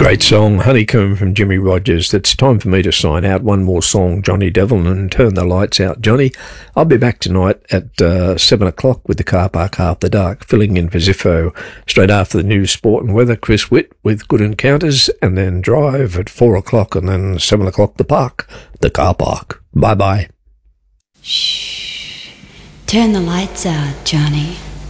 Great song, Honeycomb from Jimmy Rogers. It's time for me to sign out. One more song, Johnny Devlin, and Turn the Lights Out, Johnny. I'll be back tonight at 7 o'clock with the Car Park After Dark, filling in for Ziffo. Straight after the news, sport and weather, Chris Witt with Good Encounters, and then Drive at 4 o'clock, and then 7 o'clock, the Car Park. Bye-bye. Shh. Turn the lights out, Johnny.